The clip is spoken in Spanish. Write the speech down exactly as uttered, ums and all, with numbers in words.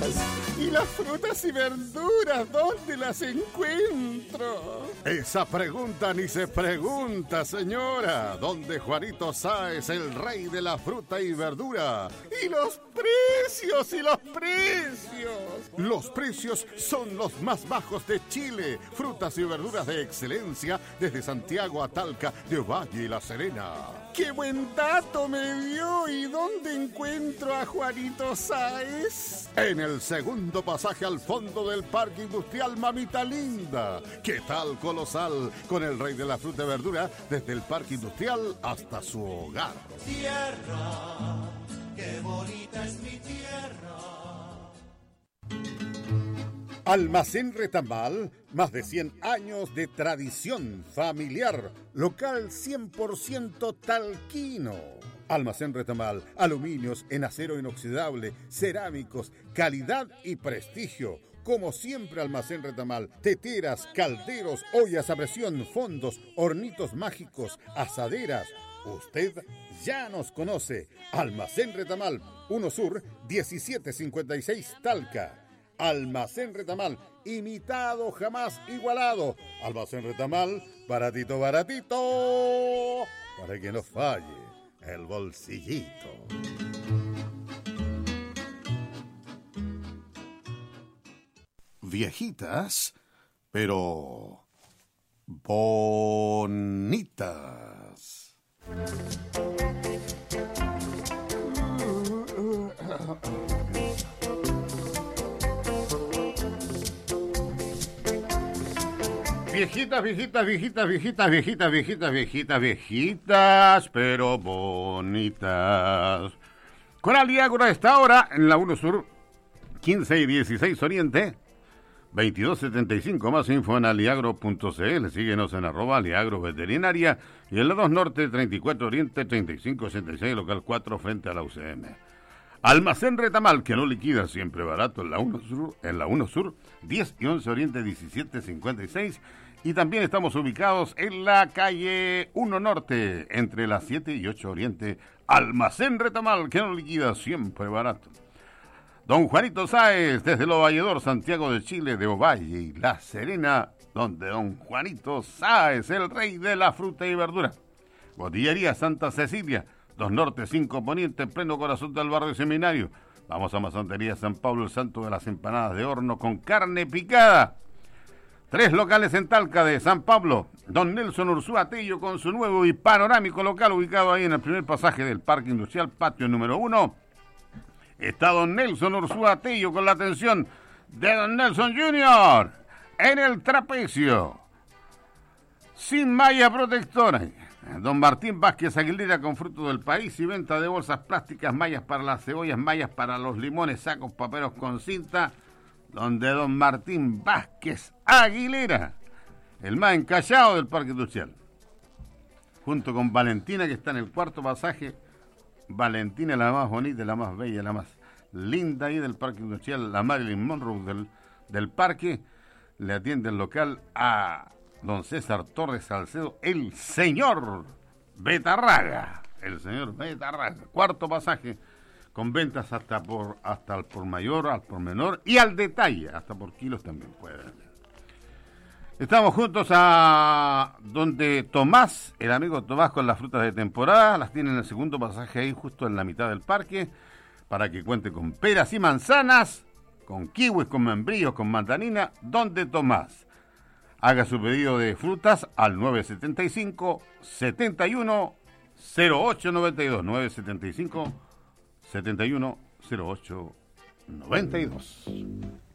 ¿Y las frutas y verduras dónde las encuentro? Esa pregunta ni se pregunta, señora. ¿Dónde Juanito Sáez, el rey de la fruta y verdura? ¿Y los precios y los precios? Los precios son los más bajos de Chile. Frutas y verduras de excelencia desde Santiago a Talca, de Ovalle y La Serena. ¡Qué buen dato me dio! ¿Y dónde encuentro a Juanito Sáez? En el segundo pasaje al fondo del Parque Industrial Mamita Linda. ¿Qué tal colosal? Con el rey de la fruta y verdura desde el Parque Industrial hasta su hogar. Tierra, qué bonita es mi tierra. Almacén Retamal, más de cien años de tradición familiar, local cien por ciento talquino. Almacén Retamal, aluminios en acero inoxidable, cerámicos, calidad y prestigio. Como siempre, Almacén Retamal, teteras, calderos, ollas a presión, fondos, hornitos mágicos, asaderas. Usted ya nos conoce. Almacén Retamal, uno Sur, diecisiete cincuenta y seis Talca. Almacén Retamal, imitado jamás igualado. Almacén Retamal, baratito, baratito, para que no falle el bolsillito. Viejitas, pero bonitas. Viejitas, viejitas, viejitas, viejitas, viejitas, viejitas, viejitas, viejitas, pero bonitas. Con Aliagro a esta hora, en la uno Sur, quince y dieciséis Oriente, veintidós setenta y cinco, más info en aliagro punto cl. Síguenos en arroba Aliagro Veterinaria y en la dos Norte, treinta y cuatro Oriente, treinta y cinco ochenta y seis, local cuatro, frente a la U C M. Almacén Retamal, que no liquida, siempre barato, en la uno Sur, en la uno Sur, diez y once Oriente, diecisiete cincuenta y seis. Y también estamos ubicados en la calle uno Norte, entre las siete y ocho Oriente. Almacén Retamal, que no liquida, siempre barato. Don Juanito Sáez, desde el Valledor, Santiago de Chile, de Ovalle y La Serena, donde don Juanito Sáez, el rey de la fruta y verdura. Botillería Santa Cecilia, dos Norte, cinco Poniente, en pleno corazón del barrio Seminario. Vamos a Masantería San Pablo, el santo de las empanadas de horno con carne picada. Tres locales en Talca de San Pablo. Don Nelson Ursúa Tello con su nuevo y panorámico local ubicado ahí en el primer pasaje del Parque Industrial, patio número uno. Está don Nelson Ursúa Tello con la atención de don Nelson junior en el trapecio. Sin malla protectora. Don Martín Vázquez Aguilera con frutos del país y venta de bolsas plásticas, mallas para las cebollas, mallas para los limones, sacos, paperos con cinta. Donde don Martín Vázquez Aguilera, el más encallado del Parque Industrial. Junto con Valentina, que está en el cuarto pasaje. Valentina, la más bonita, la más bella, la más linda ahí del Parque Industrial, la Marilyn Monroe del, del parque. Le atiende el local a don César Torres Salcedo, el señor Betarraga. El señor Betarraga. Cuarto pasaje, con ventas hasta por hasta al por mayor, al por menor y al detalle, hasta por kilos también puede vender. Estamos juntos a donde Tomás, el amigo Tomás con las frutas de temporada, las tiene en el segundo pasaje ahí justo en la mitad del parque, para que cuente con peras y manzanas, con kiwis, con membrillos, con mandarina, donde Tomás. Haga su pedido de frutas al nueve siete cinco, setenta y uno, cero ocho noventa y dos, nueve siete cinco, setenta y uno, cero ocho noventa y dos.